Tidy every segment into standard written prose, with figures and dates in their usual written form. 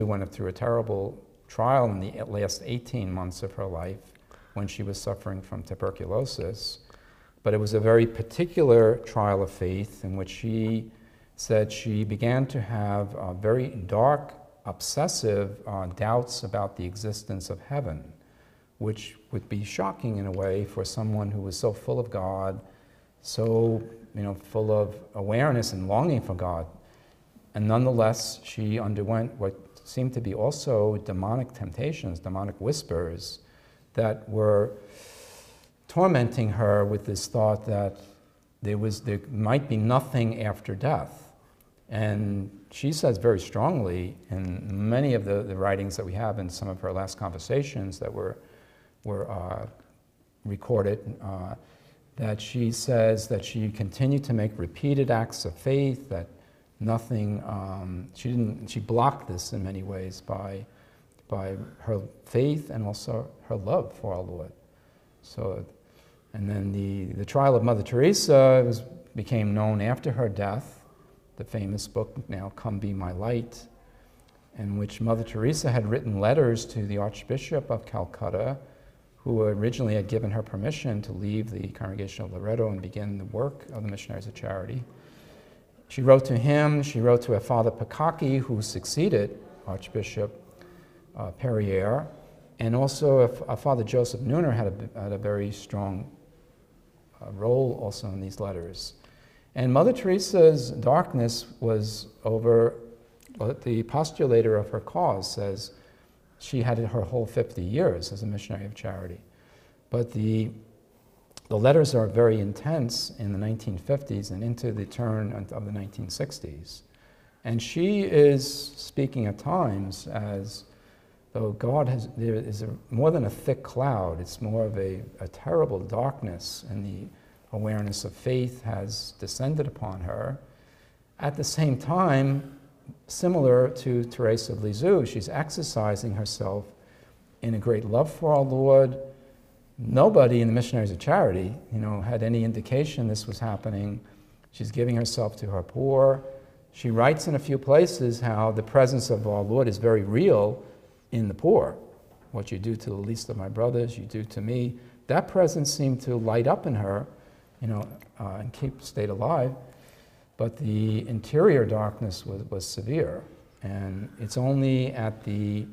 We went through a terrible trial in the last 18 months of her life when she was suffering from tuberculosis. But it was a very particular trial of faith in which she said she began to have very dark, obsessive doubts about the existence of heaven, which would be shocking in a way for someone who was so full of God, so full of awareness and longing for God. And nonetheless, she underwent what seemed to be also demonic temptations, demonic whispers that were tormenting her with this thought that there might be nothing after death. And she says very strongly in many of the writings that we have in some of her last conversations that were recorded, that she says that she continued to make repeated acts of faith, that nothing, she blocked this in many ways by her faith and also her love for our Lord. So, and then the trial of Mother Teresa became known after her death, the famous book now, Come Be My Light, in which Mother Teresa had written letters to the Archbishop of Calcutta, who originally had given her permission to leave the Congregation of Loreto and begin the work of the Missionaries of Charity. She wrote to him, she wrote to Father Pacacchi, who succeeded Archbishop Perrier, and also Father Joseph Neuner had a very strong role also in these letters. And Mother Teresa's darkness was over, the postulator of her cause says she had her whole 50 years as a missionary of charity. But the letters are very intense in the 1950s and into the turn of the 1960s. And she is speaking at times as though there is more than a thick cloud, it's more of a terrible darkness, and the awareness of faith has descended upon her. At the same time, similar to Teresa of Lisieux, she's exercising herself in a great love for our Lord. Nobody in the Missionaries of Charity, had any indication this was happening. She's giving herself to her poor. She writes in a few places how the presence of our Lord is very real in the poor. What you do to the least of my brothers, you do to me. That presence seemed to light up in her, and stayed alive. But the interior darkness was severe. And it's only in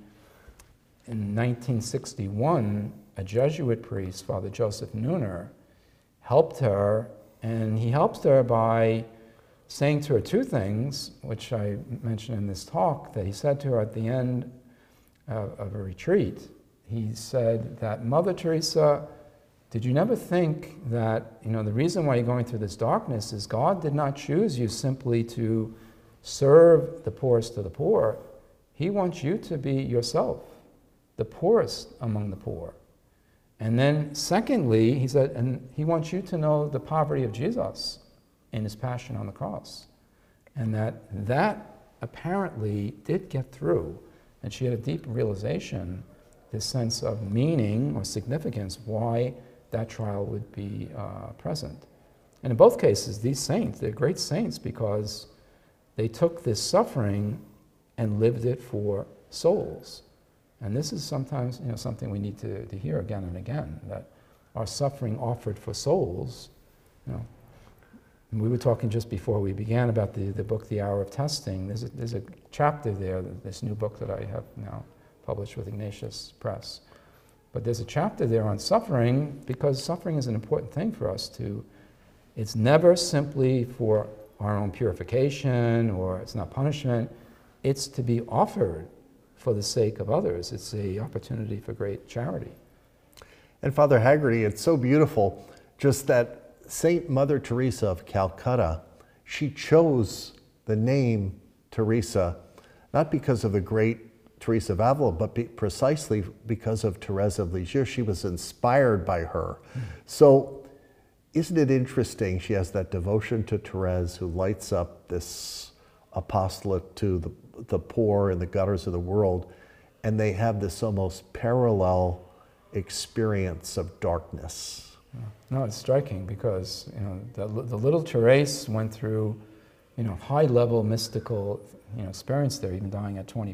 1961, a Jesuit priest, Father Joseph Neuner, helped her, and he helped her by saying to her two things, which I mentioned in this talk, that he said to her at the end of a retreat. He said that, Mother Teresa, did you never think that, the reason why you're going through this darkness is God did not choose you simply to serve the poorest of the poor. He wants you to be yourself, the poorest among the poor. And then secondly, he said, and he wants you to know the poverty of Jesus in his passion on the cross. And that apparently did get through. And she had a deep realization, this sense of meaning or significance, why that trial would be present. And in both cases, these saints, they're great saints because they took this suffering and lived it for souls. And this is sometimes something we need to hear again and again, that our suffering offered for souls. And we were talking just before we began about the book, The Hour of Testing. There's a chapter there, this new book that I have now published with Ignatius Press. But there's a chapter there on suffering, because suffering is an important thing for us it's never simply for our own purification, or it's not punishment. It's to be offered for the sake of others. It's an opportunity for great charity. And Father Haggerty, it's so beautiful, just that Saint Mother Teresa of Calcutta, she chose the name Teresa, not because of the great Teresa of Avila, but precisely because of Teresa of Lisieux. She was inspired by her. So isn't it interesting, she has that devotion to Therese, who lights up this apostolate to the poor in the gutters of the world, and they have this almost parallel experience of darkness. No, it's striking because the little Therese went through high-level mystical experience there, even dying at 24.